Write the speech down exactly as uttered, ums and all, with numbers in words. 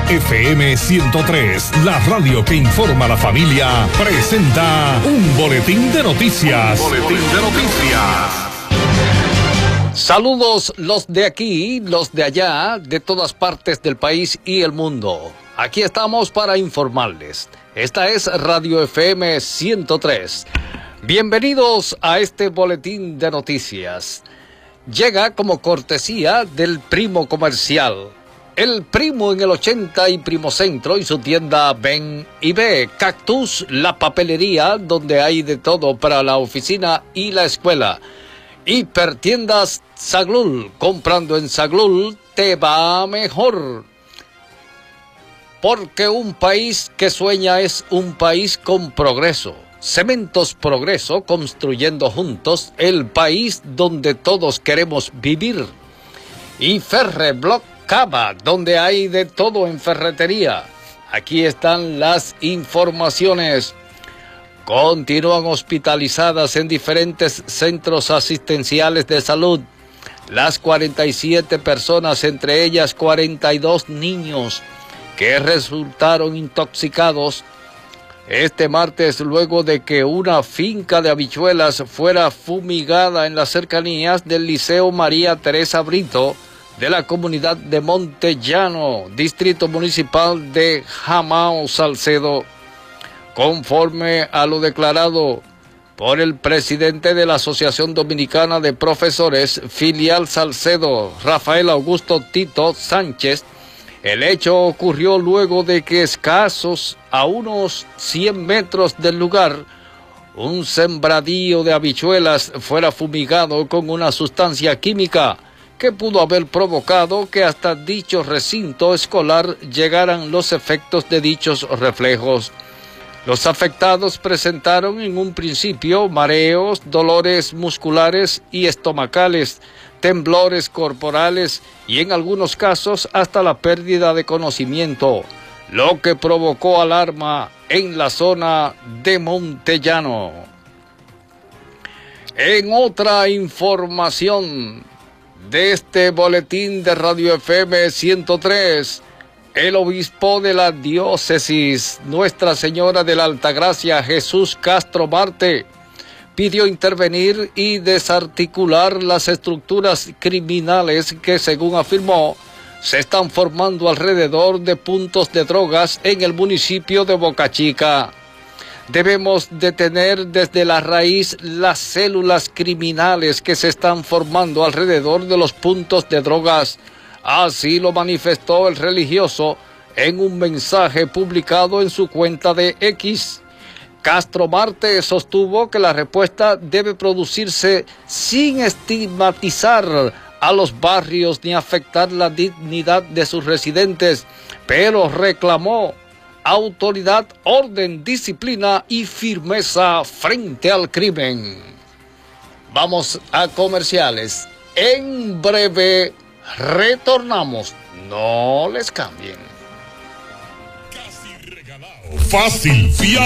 F M ciento tres, la radio que informa a la familia, presenta un boletín de noticias. Un boletín de noticias. Saludos los de aquí, los de allá, de todas partes del país y el mundo. Aquí estamos para informarles. Esta es Radio F M ciento tres. Bienvenidos a este boletín de noticias. Llega como cortesía del Primo Comercial. El Primo en el ochenta y Primo Centro y su tienda Ven y Ve. Cactus, la papelería donde hay de todo para la oficina y la escuela. Hipertiendas Saglul. Comprando en Saglul te va mejor. Porque un país que sueña es un país con progreso. Cementos Progreso, construyendo juntos el país donde todos queremos vivir. Y Ferreblock Cava, donde hay de todo en ferretería. Aquí están las informaciones. Continúan hospitalizadas en diferentes centros asistenciales de salud las cuarenta y siete personas, entre ellas cuarenta y dos niños, que resultaron intoxicados este martes luego de que una finca de habichuelas fuera fumigada en las cercanías del Liceo María Teresa Brito de la comunidad de Montellano, distrito municipal de Jamao Salcedo. Conforme a lo declarado por el presidente de la Asociación Dominicana de Profesores, filial Salcedo, Rafael Augusto Tito Sánchez, el hecho ocurrió luego de que escasos a unos cien metros del lugar, un sembradío de habichuelas fuera fumigado con una sustancia química que pudo haber provocado que hasta dicho recinto escolar llegaran los efectos de dichos reflejos. Los afectados presentaron en un principio mareos, dolores musculares y estomacales, temblores corporales y en algunos casos hasta la pérdida de conocimiento, lo que provocó alarma en la zona de Montellano. En otra información de este boletín de Radio F M ciento tres, el obispo de la diócesis Nuestra Señora de la Altagracia, Jesús Castro Marte, pidió intervenir y desarticular las estructuras criminales que, según afirmó, se están formando alrededor de puntos de drogas en el municipio de Boca Chica. Debemos detener desde la raíz las células criminales que se están formando alrededor de los puntos de drogas. Así lo manifestó el religioso en un mensaje publicado en su cuenta de X. Castro Marte sostuvo que la respuesta debe producirse sin estigmatizar a los barrios ni afectar la dignidad de sus residentes, pero reclamó autoridad, orden, disciplina y firmeza frente al crimen. Vamos a comerciales. En breve retornamos. No les cambien. Casi regalado. Fácil, fiable.